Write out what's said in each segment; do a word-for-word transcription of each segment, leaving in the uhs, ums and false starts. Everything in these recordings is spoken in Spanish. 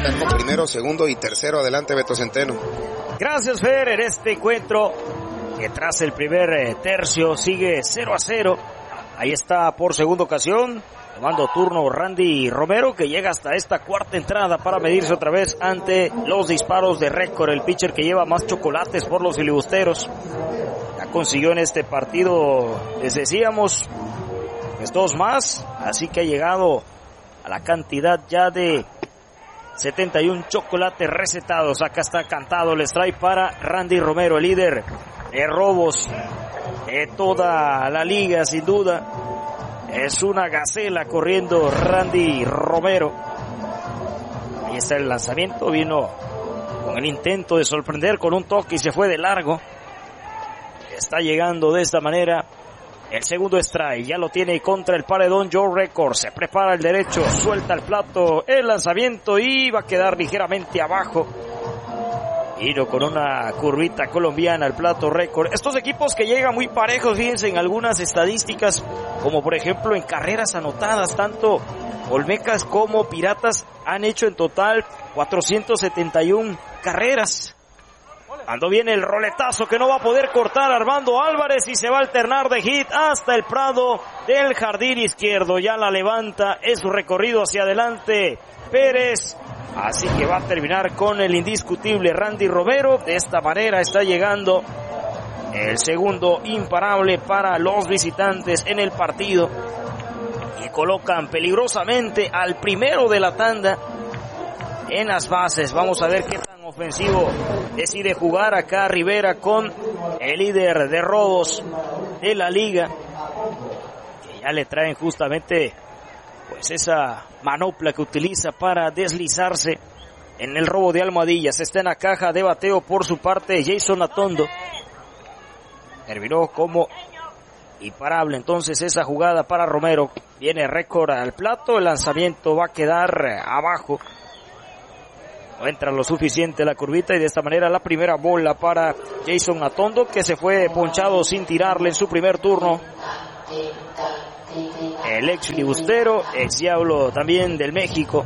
están con primero, segundo y tercero. Adelante, Beto Centeno. Gracias, Fer, en este encuentro que tras el primer eh, tercio sigue cero a cero. Ahí está por segunda ocasión tomando turno Randy Romero, que llega hasta esta cuarta entrada para medirse otra vez ante los disparos de récord, el pitcher que lleva más chocolates por los filibusteros. Ya consiguió en este partido, les decíamos, pues dos más, así que ha llegado a la cantidad ya de setenta y uno chocolates recetados. Acá está cantado el strike para Randy Romero, el líder de robos de toda la liga, sin duda. Es una gacela corriendo Randy Romero. Ahí está el lanzamiento, vino con el intento de sorprender con un toque y se fue de largo. Está llegando de esta manera el segundo strike, ya lo tiene contra el paredón Joe Record. Se prepara el derecho, suelta el plato, el lanzamiento y va a quedar ligeramente abajo. Vino con una curvita colombiana el plato récord. Estos equipos que llegan muy parejos, fíjense en algunas estadísticas, como por ejemplo en carreras anotadas, tanto Olmecas como Piratas han hecho en total cuatrocientas setenta y una carreras. Cuando viene el roletazo que no va a poder cortar Armando Álvarez y se va a alternar de hit hasta el prado del jardín izquierdo. Ya la levanta, es su recorrido hacia adelante Pérez. Así que va a terminar con el indiscutible Randy Romero. De esta manera está llegando el segundo imparable para los visitantes en el partido. Y colocan peligrosamente al primero de la tanda en las bases. Vamos a ver qué tan ofensivo decide jugar acá Rivera con el líder de robos de la liga, que ya le traen justamente pues esa manopla que utiliza para deslizarse en el robo de almohadillas. Está en la caja de bateo por su parte Jason Atondo. Terminó como imparable entonces esa jugada para Romero. Viene récord al plato, el lanzamiento va a quedar abajo. No entra lo suficiente la curvita y de esta manera la primera bola para Jason Atondo, que se fue ponchado sin tirarle en su primer turno. El ex filibustero, ex diablo también del México.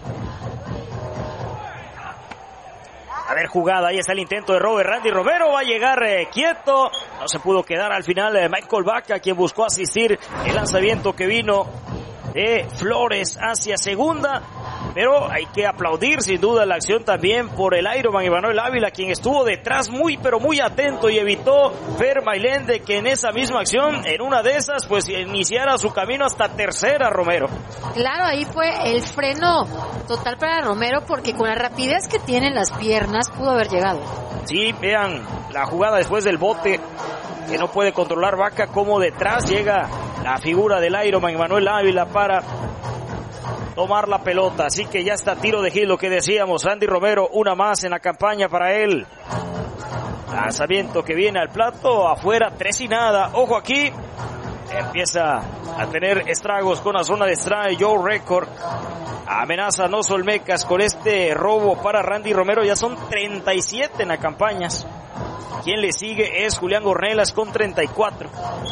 A ver, jugada, ahí está el intento de Robert Randy Romero, va a llegar eh, quieto, no se pudo quedar al final eh, Michael Vaca, quien buscó asistir el lanzamiento que vino de Flores hacia segunda, pero hay que aplaudir sin duda la acción también por el Ironman Emanuel Ávila, quien estuvo detrás muy pero muy atento y evitó Fer Mailén de que en esa misma acción, en una de esas, pues iniciara su camino hasta tercera Romero. Claro, ahí fue el freno total para Romero, porque con la rapidez que tienen las piernas pudo haber llegado. Sí, vean la jugada después del bote que no puede controlar Vaca, como detrás llega la figura del Ironman Emanuel Ávila para tomar la pelota. Así que ya está tiro de hit, lo que decíamos. Randy Romero, una más en la campaña para él. Lanzamiento que viene al plato, afuera, tres y nada. Ojo aquí, empieza a tener estragos con la zona de strike Joe Record. Amenaza no Olmecas con este robo para Randy Romero. Ya son treinta y siete en las campañas. Quien le sigue es Julián Ornelas con treinta y cuatro.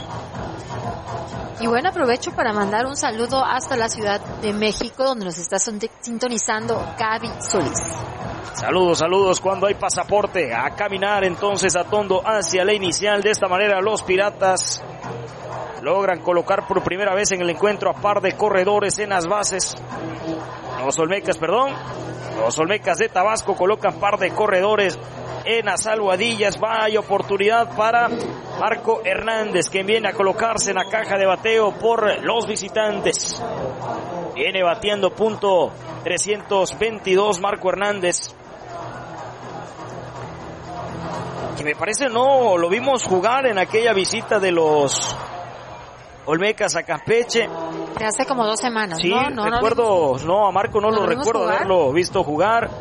Y bueno, aprovecho para mandar un saludo hasta la Ciudad de México, donde nos está sintonizando Gaby Solís. Saludos, saludos cuando hay pasaporte. A caminar entonces Atondo hacia la inicial. De esta manera los Piratas logran colocar por primera vez en el encuentro a par de corredores en las bases. Los Olmecas, perdón. Los Olmecas de Tabasco colocan par de corredores en las almohadillas. Vaya oportunidad para Marco Hernández, quien viene a colocarse en la caja de bateo por los visitantes. Viene batiendo punto trescientos veintidós Marco Hernández, que me parece no lo vimos jugar en aquella visita de los Olmecas a Campeche. De hace como dos semanas. Sí, no, no, recuerdo, no, no, a Marco no, no lo recuerdo jugar. haberlo visto jugar.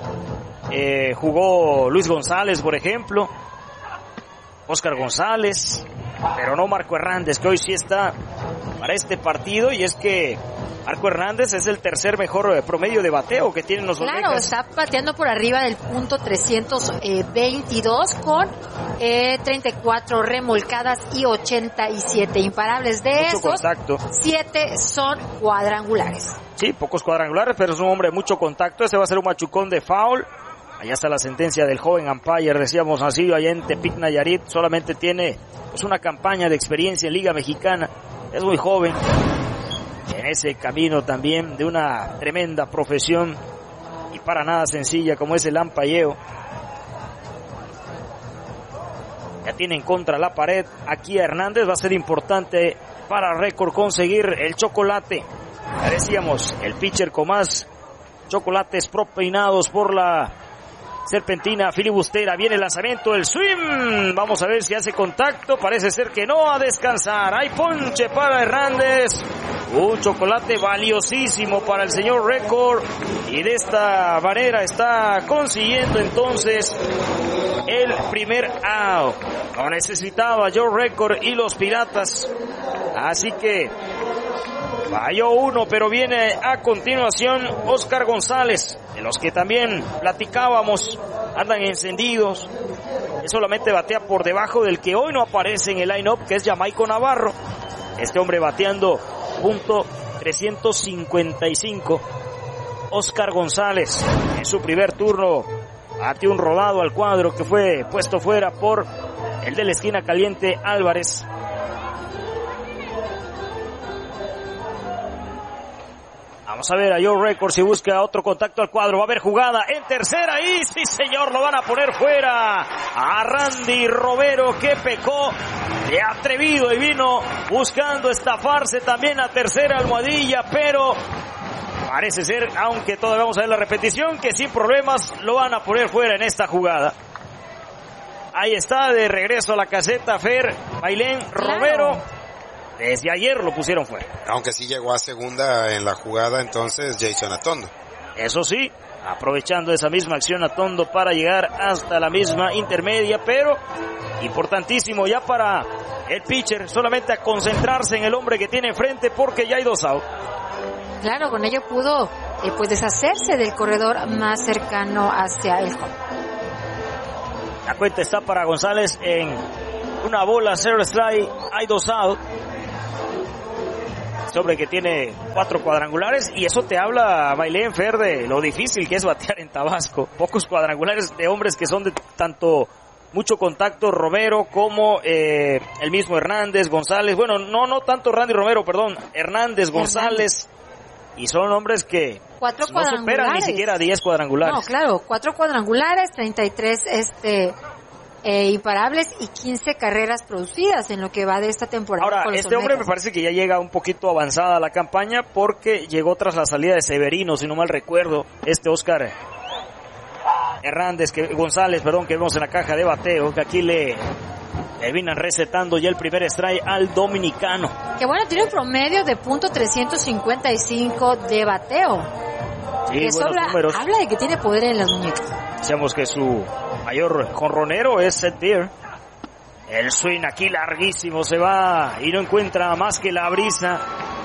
Eh, jugó Luis González, por ejemplo, Oscar González, pero no Marco Hernández, que hoy sí está para este partido, y es que Marco Hernández es el tercer mejor promedio de bateo que tienen los Olmecas. Claro, está bateando por arriba del punto trescientos veintidós con eh, treinta y cuatro remolcadas y ochenta y siete imparables. De mucho esos, contacto. siete son cuadrangulares. Sí, pocos cuadrangulares, pero es un hombre de mucho contacto. Este va a ser un machucón de foul. Allá está la sentencia del joven umpire, decíamos nacido allá en Tepic, Nayarit. Solamente tiene pues una campaña de experiencia en Liga Mexicana. Es muy joven. En ese camino también de una tremenda profesión y para nada sencilla como es el ampayeo. Ya tiene en contra la pared aquí a Hernández. Va a ser importante para récord conseguir el chocolate. Ya decíamos, el pitcher con más chocolates propeinados por la serpentina filibustera. Viene el lanzamiento, el swing. Vamos a ver si hace contacto. Parece ser que no. A descansar. Hay ponche para Hernández. Un chocolate valiosísimo para el señor Record. Y de esta manera está consiguiendo entonces el primer out. Lo necesitaba Joe Record y los Piratas. Así que falló uno, pero viene a continuación Oscar González, de los que también platicábamos, andan encendidos. Él solamente batea por debajo del que hoy no aparece en el line-up, que es Jamaico Navarro. Este hombre bateando punto trescientos cincuenta y cinco. Oscar González, en su primer turno, bateó un rodado al cuadro que fue puesto fuera por el de la esquina caliente Álvarez. Vamos a ver a Joe Record si busca otro contacto al cuadro. Va a haber jugada en tercera y sí señor, lo van a poner fuera a Randy Romero, que pecó de atrevido y vino buscando estafarse también a tercera almohadilla, pero parece ser, aunque todavía vamos a ver la repetición, que sin problemas lo van a poner fuera en esta jugada. Ahí está, de regreso a la caseta Fer Bailén Romero. Claro. Desde ayer lo pusieron fuera. Aunque sí llegó a segunda en la jugada entonces Jason Atondo. Eso sí, aprovechando esa misma acción Atondo para llegar hasta la misma intermedia, pero importantísimo ya para el pitcher, solamente a concentrarse en el hombre que tiene enfrente porque ya hay dos out. Claro, con ello pudo eh, pues deshacerse del corredor más cercano hacia el home. La cuenta está para González en una bola, zero strike, hay dos out. Este hombre que tiene cuatro cuadrangulares, y eso te habla, Bailén, Fer, de lo difícil que es batear en Tabasco. Pocos cuadrangulares de hombres que son de tanto mucho contacto, Romero como eh, el mismo Hernández, González. Bueno, no no tanto Randy Romero, perdón, Hernández, González. Hernández. Y son hombres que cuatro no superan ni siquiera diez cuadrangulares. No, claro, cuatro cuadrangulares, treinta y tres este... Eh, imparables y quince carreras producidas en lo que va de esta temporada. Ahora, con los este hombre Olmecas. me parece que ya llega un poquito avanzada la campaña porque llegó tras la salida de Severino, si no mal recuerdo, este Oscar Hernández, que González, perdón, que vemos en la caja de bateo, que aquí le terminan recetando ya el primer strike al dominicano. Que bueno, tiene un promedio de punto trescientos cincuenta y cinco de bateo. Sí, Eso buenos habla, números. habla de que tiene poder en las muñecas. Decíamos que su mayor jonronero es Seth Beer. El swing aquí larguísimo se va y no encuentra más que la brisa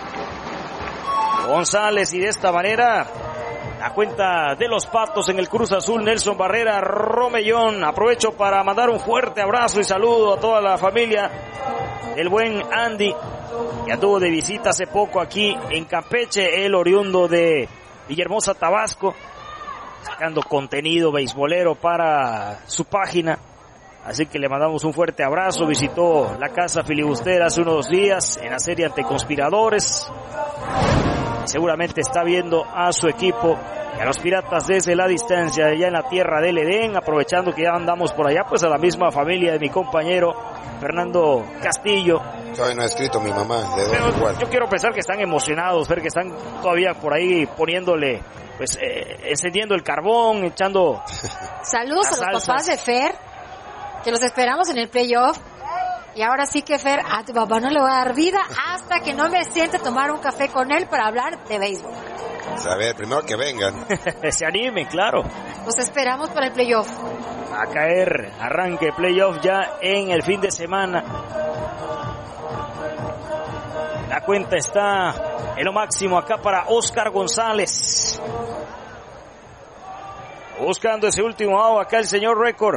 González, y de esta manera la cuenta de los Patos en el Cruz Azul. Nelson Barrera Romellón. Aprovecho para mandar un fuerte abrazo y saludo a toda la familia del buen Andy, que anduvo de visita hace poco aquí en Campeche, el oriundo de Villahermosa, Tabasco, sacando contenido beisbolero para su página. Así que le mandamos un fuerte abrazo. Visitó la casa filibustera hace unos días en la serie ante Conspiradores. Seguramente está viendo a su equipo y a los Piratas desde la distancia, allá en la tierra del Edén. Aprovechando que ya andamos por allá, pues a la misma familia de mi compañero Fernando Castillo. Todavía no ha escrito mi mamá, le doy Pero igual. yo quiero pensar que están emocionados, ver que están todavía por ahí poniéndole, pues eh, encendiendo el carbón, echando saludos a los salsas. papás de Fer, que los esperamos en el playoff. Y ahora sí que, Fer, a tu papá no le voy a dar vida hasta que no me siente a tomar un café con él para hablar de béisbol. A ver, primero que vengan. Se animen, claro. Los esperamos para el playoff. A caer, arranque playoff ya en el fin de semana. cuenta está en lo máximo acá para Oscar González. Buscando ese último out acá el señor Récord.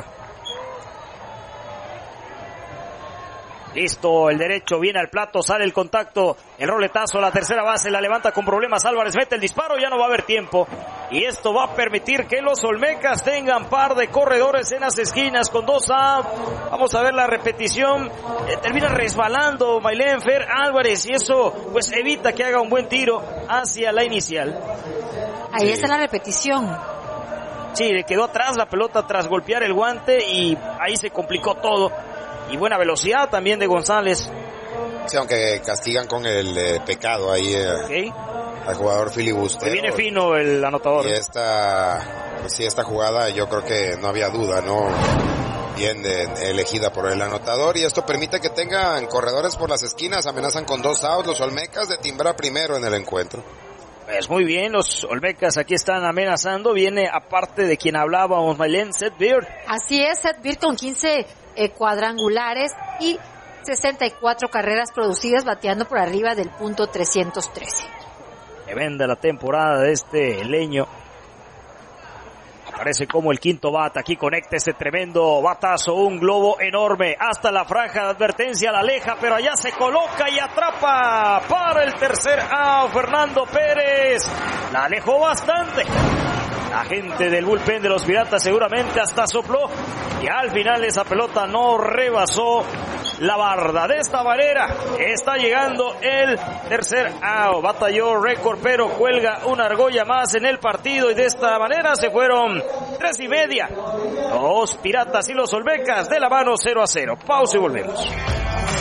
Listo, el derecho viene al plato, sale el contacto, el roletazo, la tercera base, la levanta con problemas Álvarez, mete el disparo, ya no va a haber tiempo. Y esto va a permitir que los Olmecas tengan par de corredores en las esquinas con dos out. Vamos a ver la repetición. Eh, termina resbalando Mailén Fer Álvarez y eso pues evita que haga un buen tiro hacia la inicial. Ahí Sí. está la repetición. Sí, le quedó atrás la pelota tras golpear el guante y ahí se complicó todo. Y buena velocidad también de González. Sí, aunque castigan con el eh, pecado ahí eh, Okay. al jugador filibustero. Se viene fino el anotador. Y esta, pues sí, esta jugada yo creo que no había duda, ¿no? Bien de, elegida por el anotador y esto permite que tengan corredores por las esquinas, amenazan con dos outs los Olmecas de timbrar primero en el encuentro. Pues muy bien, los Olmecas aquí están amenazando, viene aparte de quien hablábamos, Mailén, Seth Beard. Así es, Seth Beard con quince eh, cuadrangulares y sesenta y cuatro carreras producidas, bateando por arriba del punto trescientos trece. Tremenda la temporada de este leño. Aparece como el quinto bat, aquí conecta ese tremendo batazo, un globo enorme hasta la franja de advertencia, la aleja, pero allá se coloca y atrapa para el tercer out, Fernando Pérez, la alejó bastante. La gente del bullpen de los Piratas seguramente hasta sopló y al final esa pelota no rebasó la barda. De esta manera está llegando el tercer out. Batalló Récord, pero cuelga una argolla más en el partido y de esta manera se fueron tres y media. Los Piratas y los Olmecas de la mano cero a cero. Pausa y volvemos.